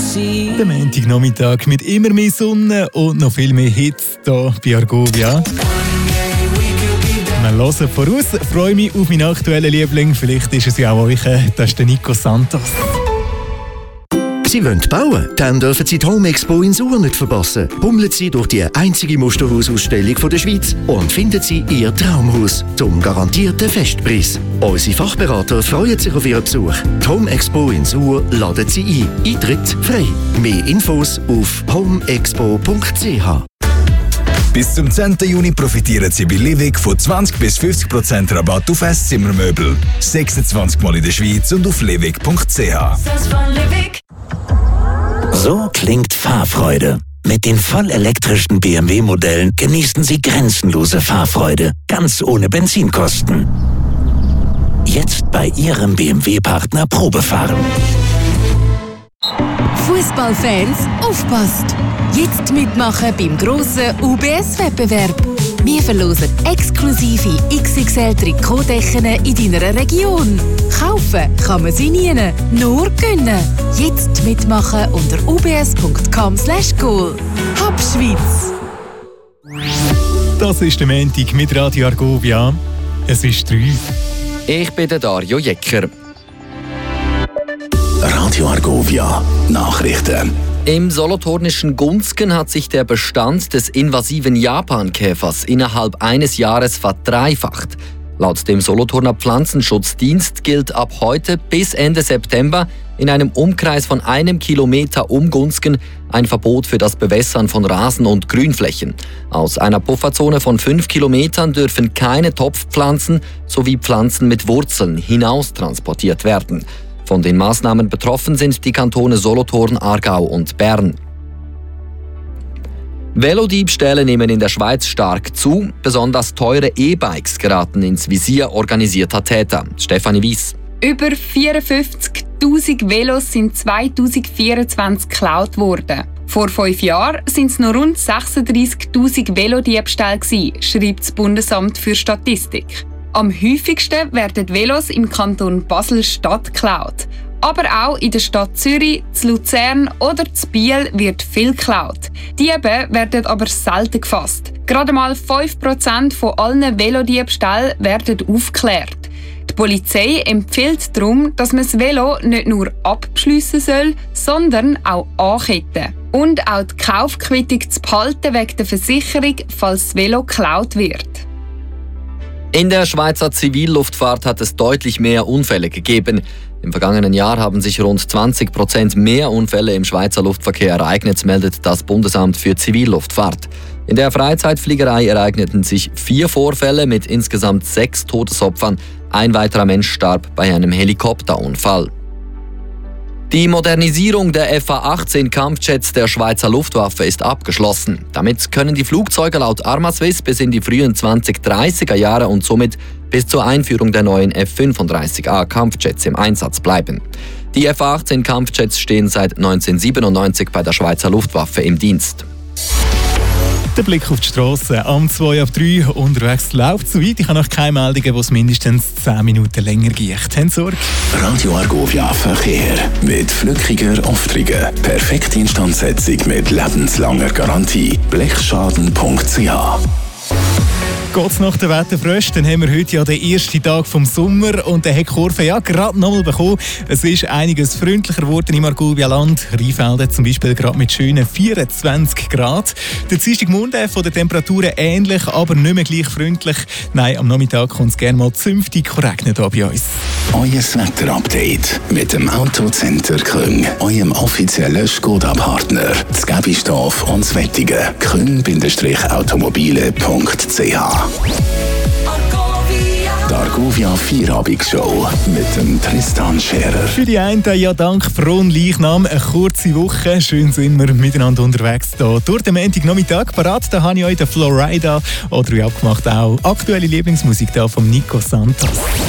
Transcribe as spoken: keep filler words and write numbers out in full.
see. Der Montagnachmittag mit immer mehr Sonne und noch viel mehr Hits hier bei Argovia. Wir hören voraus, freue mich auf meinen aktuellen Liebling. Vielleicht ist es ja auch euch, das ist der Nico Santos. Sie wollen bauen? Dann dürfen Sie die Home Expo in Suhr nicht verpassen. Bummeln Sie durch die einzige Musterhausausstellung der Schweiz und finden Sie Ihr Traumhaus zum garantierten Festpreis. Unsere Fachberater freuen sich auf Ihren Besuch. Die Home Expo in Suhr laden Sie ein. Eintritt frei. Mehr Infos auf homeexpo punkt c h. Bis zum zehnten Juni profitieren Sie bei Livig von zwanzig bis fünfzig Prozent Rabatt auf Esszimmermöbel. sechsundzwanzig Mal in der Schweiz und auf livig punkt c h. So klingt Fahrfreude. Mit den vollelektrischen B M W-Modellen genießen Sie grenzenlose Fahrfreude, ganz ohne Benzinkosten. Jetzt bei Ihrem B M W-Partner Probefahren. Fußballfans, aufpasst! Jetzt mitmachen beim grossen U B S-Wettbewerb. Wir verlosen exklusive X X L-Trikotdecken in deiner Region. Kaufen kann man sie nie, nur gönnen. Jetzt mitmachen unter u b s punkt com slash goal. Hab Schweiz! Das ist der Montag mit Radio Argovia. Es ist drei. Ich bin der Dario Jecker. Radio Argovia Nachrichten. Im solothurnischen Gunzgen hat sich der Bestand des invasiven Japankäfers innerhalb eines Jahres verdreifacht. Laut dem Solothurner Pflanzenschutzdienst gilt ab heute bis Ende September in einem Umkreis von einem Kilometer um Gunzgen ein Verbot für das Bewässern von Rasen und Grünflächen. Aus einer Pufferzone von fünf Kilometern dürfen keine Topfpflanzen sowie Pflanzen mit Wurzeln hinaus transportiert werden. Von den Maßnahmen betroffen sind die Kantone Solothurn, Aargau und Bern. Velodiebstähle nehmen in der Schweiz stark zu. Besonders teure E-Bikes geraten ins Visier organisierter Täter. Stefanie Weiss. Über vierundfünfzigtausend Velos sind zweitausendvierundzwanzig geklaut worden. Vor fünf Jahren waren es noch rund sechsunddreissigtausend Velodiebstähle, schreibt das Bundesamt für Statistik. Am häufigsten werden Velos im Kanton Basel-Stadt geklaut. Aber auch in der Stadt Zürich, zu Luzern oder zu Biel wird viel geklaut. Diebe werden aber selten gefasst. Gerade mal fünf Prozent von allen Velodiebstählen werden aufgeklärt. Die Polizei empfiehlt darum, dass man das Velo nicht nur abschliessen soll, sondern auch anketten. Und auch die Kaufquittung zu behalten wegen der Versicherung, falls das Velo geklaut wird. In der Schweizer Zivilluftfahrt hat es deutlich mehr Unfälle gegeben. Im vergangenen Jahr haben sich rund zwanzig Prozent mehr Unfälle im Schweizer Luftverkehr ereignet, meldet das Bundesamt für Zivilluftfahrt. In der Freizeitfliegerei ereigneten sich vier Vorfälle mit insgesamt sechs Todesopfern. Ein weiterer Mensch starb bei einem Helikopterunfall. Die Modernisierung der F A achtzehn Kampfjets der Schweizer Luftwaffe ist abgeschlossen. Damit können die Flugzeuge laut Armaswiss bis in die frühen zwanzigdreißiger Jahre und somit bis zur Einführung der neuen F fünfunddreißig A Kampfjets im Einsatz bleiben. Die F A achtzehn Kampfjets stehen seit neunzehnhundertsiebenundneunzig bei der Schweizer Luftwaffe im Dienst. Der Blick auf die Strasse. Am zwei ab drei unterwegs läuft es so weit. Ich habe noch keine Meldungen, wo es mindestens zehn Minuten länger geht. Haben Sorge. Radio Argovia Verkehr mit flückiger Auftrigen. Perfekte Instandsetzung mit lebenslanger Garantie. blechschaden punkt c h. Geht's nach der Wetterfrösch, dann haben wir heute ja den ersten Tag vom Sommer und der hat die Kurve ja gerade nochmal bekommen. Es ist einiges freundlicher geworden im Argovia-Land. Rheinfelden zum Beispiel gerade mit schönen vierundzwanzig Grad. Der Dienstagmorgen von den Temperaturen ähnlich, aber nicht mehr gleich freundlich. Nein, am Nachmittag kommt es gerne mal zünftig regnen hier bei uns. Euer Wetter-Update mit dem Autocenter Küng, eurem offiziellen Skoda-Partner. Das Gebistorf und das Wettige. küng Automobile punkt c h. Die Argovia Vierabendsshow mit dem Tristan Scherer. Für die einen ja dank frohen Leichnam eine kurze Woche. Schön sind wir miteinander unterwegs hier. Durch den Montagnachmittag parat, da habe ich euch den Florida oder wie abgemacht auch aktuelle Lieblingsmusik da von Nico Santos.